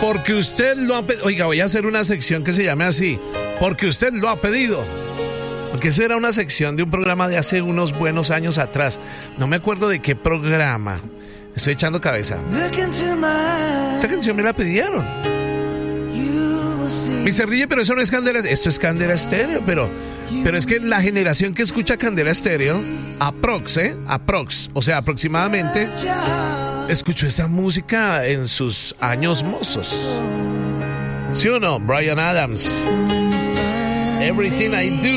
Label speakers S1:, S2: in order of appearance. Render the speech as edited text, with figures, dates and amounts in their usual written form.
S1: porque usted lo ha pedido. Oiga, voy a hacer una sección que se llame así, porque usted lo ha pedido. Porque eso era una sección de un programa de hace unos buenos años atrás. No me acuerdo de qué programa. Estoy echando cabeza. Esta canción me la pidieron. Mr. DJ, pero eso no es Candela. Esto es Candela Estéreo, pero es que la generación que escucha Candela Estéreo, aprox, o sea, aproximadamente, escuchó esta música en sus años mozos. ¿Sí o no? Bryan Adams. Everything I Do.